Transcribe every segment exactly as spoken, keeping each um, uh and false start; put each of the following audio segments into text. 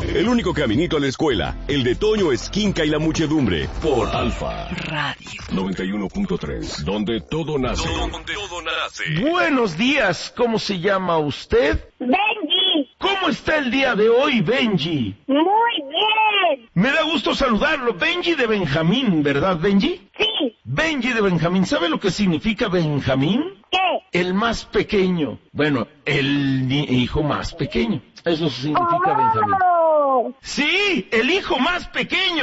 El único caminito a la escuela, el de Toño Esquinca y la muchedumbre, por Alfa Radio noventa y uno punto tres, donde todo nace. Donde todo nace. Buenos días, ¿cómo se llama usted? Benji. ¿Cómo está el día de hoy, Benji? Muy bien. Me da gusto saludarlo. Benji de Benjamín, ¿verdad, Benji? Sí. Benji de Benjamín. ¿Sabe lo que significa Benjamín? ¿Qué? El más pequeño. Bueno, el ni- hijo más pequeño. Eso significa Oh. Benjamín. Sí, el hijo más pequeño.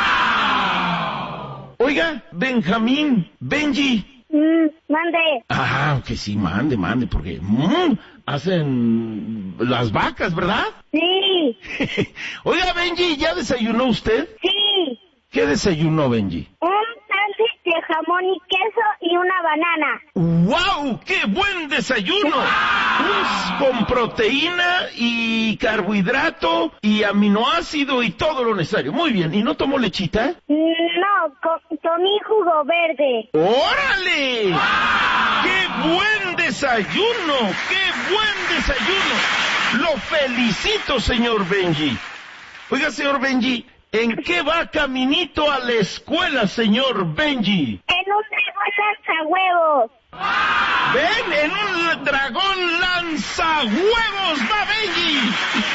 Oiga, Benjamín, Benji. Mm, mande. Ah, que sí, mande, mande, porque mm, hacen las vacas, ¿verdad? Sí. Oiga, Benji, ¿ya desayunó usted? Sí. ¿Qué desayunó, Benji? Un sándwich de jamón y queso y una banana. ¡Wow! ¡Qué buen desayuno! Un- con proteína y carbohidrato y aminoácido y todo lo necesario. Muy bien. ¿Y no tomó lechita? No, co- comí jugo verde. ¡Órale! ¡Qué buen desayuno! ¡Qué buen desayuno! Lo felicito, señor Benji. Oiga, señor Benji, ¿en qué va caminito a la escuela, señor Benji? En un dragón lanzahuevos. ¡Ven! ¡En un dragón lanzahuevos va Benji!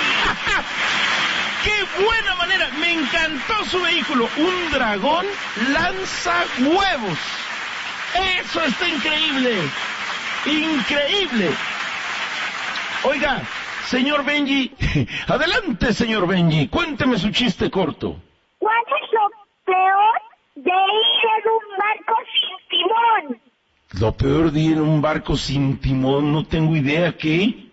¡Qué buena manera! Me encantó su vehículo. Un dragón lanzahuevos. ¡Eso está increíble! ¡Increíble! Oiga, señor Benji, adelante, señor Benji, cuénteme su chiste corto. ¿Cuál es lo peor de ir en un barco sin timón? Lo peor de ir en un barco sin timón, no tengo idea, ¿qué?